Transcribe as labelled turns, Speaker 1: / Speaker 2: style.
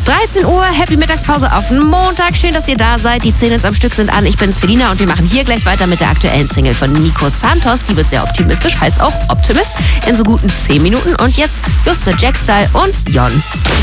Speaker 1: 13 Uhr, Happy Mittagspause auf den Montag. Schön, dass ihr da seid. Die 10 am Stück sind an. Ich bin's, Felina, und wir machen hier gleich weiter mit der aktuellen Single von Nico Santos. Die wird sehr optimistisch, heißt auch Optimist, in so guten 10 Minuten. Und jetzt Juste, Jack Style und Jon.